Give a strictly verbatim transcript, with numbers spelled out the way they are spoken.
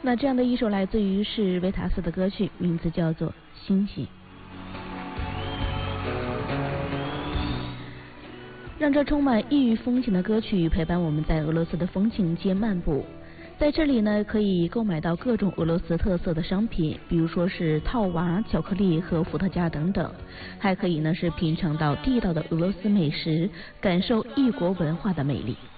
那这样的一首来自于是维塔斯的歌曲，名字叫做《星星》。让这充满异域风情的歌曲陪伴我们在俄罗斯的风情街漫步。在这里呢，可以购买到各种俄罗斯特色的商品，比如说是套娃、巧克力和伏特加等等，还可以呢是品尝到地道的俄罗斯美食，感受异国文化的魅力。